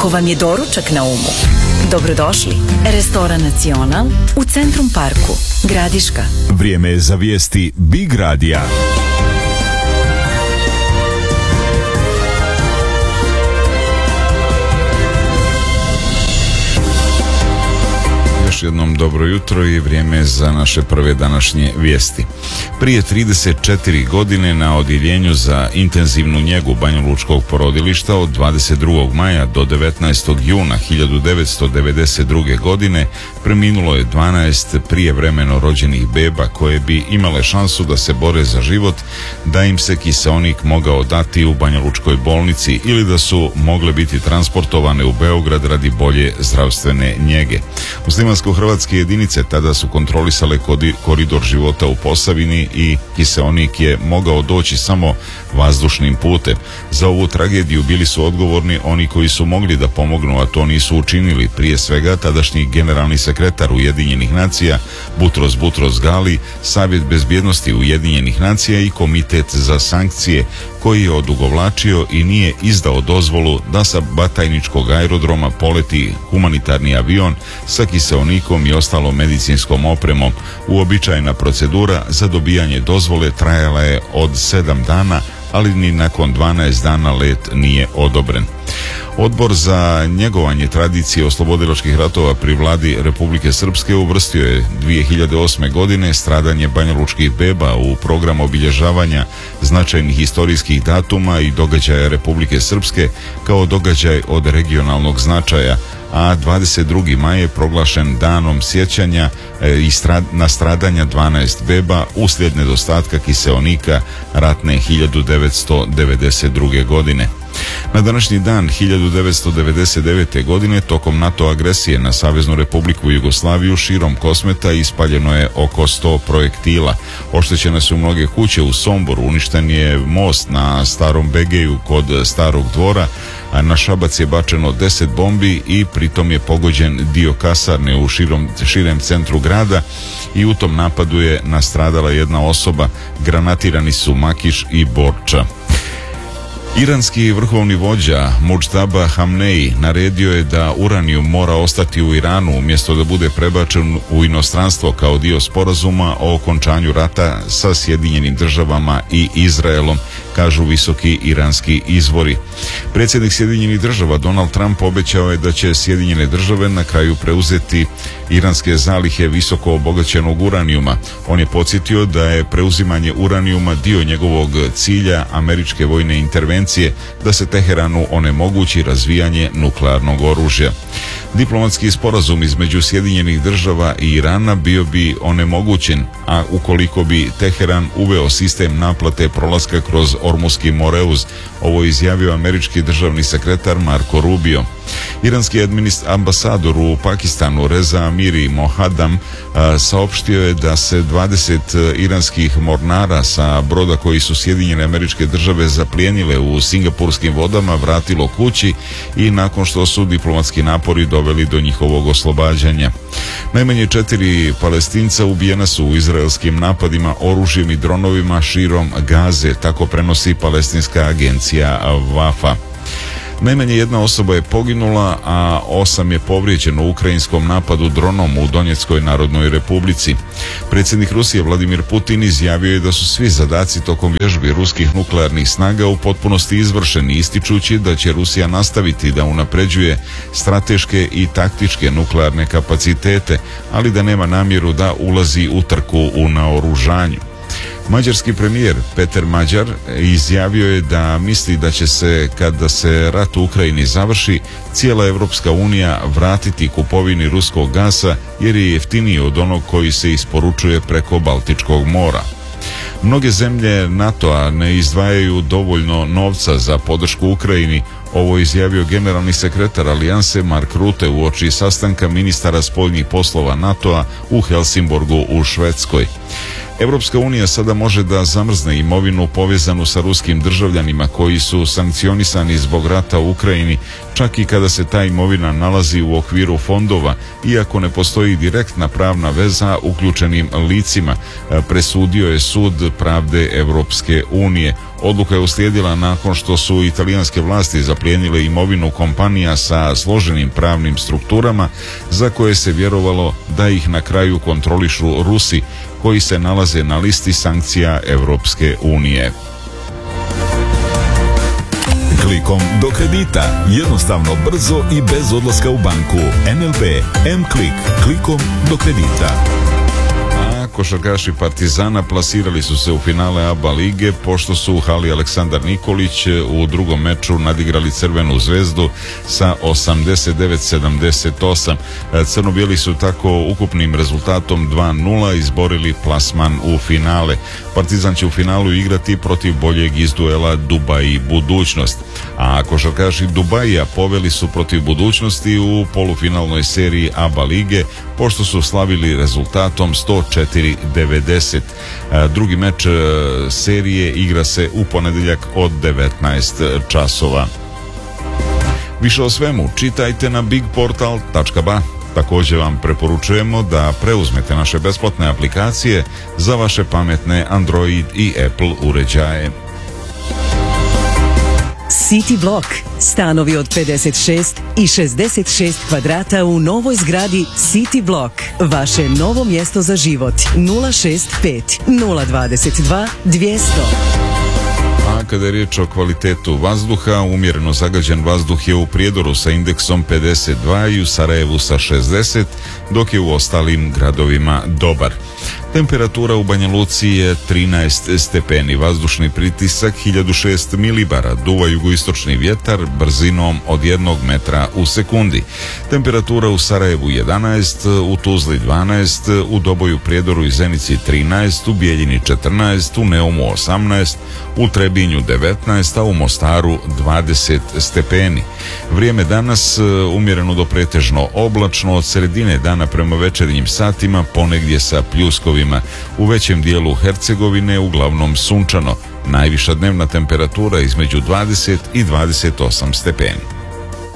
Ako vam je doručak na umu, dobrodošli. Restoran Nacional u Centrum Parku, Gradiška. Vrijeme je za vijesti Big Radija. Još jednom dobro jutro i vrijeme za naše prve današnje vijesti. Prije 34 godine na odjeljenju za intenzivnu njegu banjalučkog porodilišta od 22. maja do 19. juna 1992. godine preminulo je 12 prijevremeno rođenih beba koje bi imale šansu da se bore za život, da im se kiseonik mogao dati u banjalučkoj bolnici ili da su mogle biti transportovane u Beograd radi bolje zdravstvene njege. Muslimansko-hrvatske jedinice tada su kontrolisale koridor života u Posavini i kiseonik je mogao doći samo vazdušnim putem. Za ovu tragediju bili su odgovorni oni koji su mogli da pomognu, a to nisu učinili. Prije svega tadašnji generalni sekretar Ujedinjenih nacija Butros Gali, Savjet bezbjednosti Ujedinjenih nacija i Komitet za sankcije koji je odugovlačio i nije izdao dozvolu da sa Batajničkog aerodroma poleti humanitarni avion sa kiseonikom i ostalom medicinskom opremom. Uobičajena procedura za dobijanje dozvole trajala je od 7 dana, ali ni nakon 12 dana let nije odobren. Odbor za njegovanje tradicije oslobodilačkih ratova pri vladi Republike Srpske uvrstio je 2008. godine stradanje banjalučkih beba u program obilježavanja značajnih historijskih datuma i događaja Republike Srpske kao događaj od regionalnog značaja, a 22. maj je proglašen danom sjećanja na stradanja 12 beba uslijed nedostatka kiseonika ratne 1992. godine. Na današnji dan 1999. godine tokom NATO agresije na Saveznu Republiku Jugoslaviju širom Kosmeta ispaljeno je oko 100 projektila. Oštećene su mnoge kuće u Somboru, uništen je most na Starom Begeju kod Starog dvora, a na Šabac je bačeno 10 bombi i pritom je pogođen dio kasarne u širem centru grada i u tom napadu je nastradala jedna osoba. Granatirani su Makiš i Borča. Iranski vrhovni vođa Mujtaba Hamneji naredio je da uranijum mora ostati u Iranu umjesto da bude prebačen u inostranstvo kao dio sporazuma o okončanju rata sa Sjedinjenim državama i Izraelom, kažu visoki iranski izvori. Predsjednik Sjedinjenih država Donald Trump obećao je da će Sjedinjene države na kraju preuzeti iranske zalihe visoko obogaćenog uranijuma. On je podsjetio da je preuzimanje uranijuma dio njegovog cilja američke vojne intervencije da se Teheranu onemogući razvijanje nuklearnog oružja. Diplomatski sporazum između Sjedinjenih država i Irana bio bi onemogućen, a ukoliko bi Teheran uveo sistem naplate prolaska kroz Ormuski Moreuz, ovo je izjavio američki državni sekretar Marco Rubio. Iranski ambasador u Pakistanu Reza Amiri Mohadam saopštio je da se 20 iranskih mornara sa broda koji su Sjedinjene Američke Države zaplijenile u singapurskim vodama vratilo kući i nakon što su diplomatski napori doveli do njihovog oslobađanja. Najmanje 4 Palestinca ubijena su u izraelskim napadima oružjem i dronovima širom Gaze, tako prenosi palestinska agencija Wafa. Najmanje jedna osoba je poginula, a 8 je povrijeđeno u ukrajinskom napadu dronom u Donjeckoj Narodnoj Republici. Predsjednik Rusije Vladimir Putin izjavio je da su svi zadaci tokom vježbi ruskih nuklearnih snaga u potpunosti izvršeni, ističući da će Rusija nastaviti da unapređuje strateške i taktičke nuklearne kapacitete, ali da nema namjeru da ulazi u trku u naoružanju. Mađarski premijer Peter Mađar izjavio je da misli da će se, kada se rat u Ukrajini završi, cijela Europska unija vratiti kupovini ruskog gasa jer je jeftiniji od onog koji se isporučuje preko Baltičkog mora. Mnoge zemlje NATO-a ne izdvajaju dovoljno novca za podršku Ukrajini. Ovo je izjavio generalni sekretar alijanse Mark Rutte uoči sastanka ministara spoljnih poslova NATO-a u Helsingborgu u Švedskoj. Evropska unija sada može da zamrzne imovinu povezanu sa ruskim državljanima koji su sankcionisani zbog rata u Ukrajini, čak i kada se ta imovina nalazi u okviru fondova, iako ne postoji direktna pravna veza uključenim licima, presudio je Sud pravde Evropske unije. Odluka je uslijedila nakon što su italijanske vlasti zaplijenile imovinu kompanija sa složenim pravnim strukturama za koje se vjerovalo da ih na kraju kontrolišu Rusi, koji se nalaze na listi sankcija Evropske unije. Klikom do kredita. Jednostavno, brzo i bez odlaska u banku. NLB M-Klik. Klikom do kredita. Košarkaši Partizana plasirali su se u finale ABA lige pošto su u hali Aleksandar Nikolić u drugom meču nadigrali Crvenu zvezdu sa 89-78. Crno-bijeli su tako ukupnim rezultatom 2-0 izborili plasman u finale. Partizan će u finalu igrati protiv boljeg iz duela Dubai Budućnost. A košarkaši Dubaija poveli su protiv Budućnosti u polufinalnoj seriji ABA lige pošto su slavili rezultatom 104-90. Drugi meč serije igra se u ponedjeljak od 19 časova. Više o svemu čitajte na bigportal.ba. Također vam preporučujemo da preuzmete naše besplatne aplikacije za vaše pametne Android i Apple uređaje. City Block. Stanovi od 56 i 66 kvadrata u novoj zgradi City Block. Vaše novo mjesto za život. 065 022 200. A kada je riječ o kvalitetu vazduha, umjereno zagađen vazduh je u Prijedoru sa indeksom 52 i u Sarajevu sa 60, dok je u ostalim gradovima dobar. Temperatura u Banja Luci je 13 stepeni, vazdušni pritisak 1006 milibara, duva jugoistočni vjetar brzinom od 1 metra u sekundi. Temperatura u Sarajevu 11, u Tuzli 12, u Doboju, Prijedoru i Zenici 13, u Bijeljini 14, u Neumu 18, u Trebinju 19, a u Mostaru 20 stepeni. Vrijeme danas umjereno do pretežno oblačno, od sredine dana prema večernjim satima ponegdje sa pljuskovima. U većem dijelu Hercegovine uglavnom sunčano. Najviša dnevna temperatura između 20 i 28 stepeni.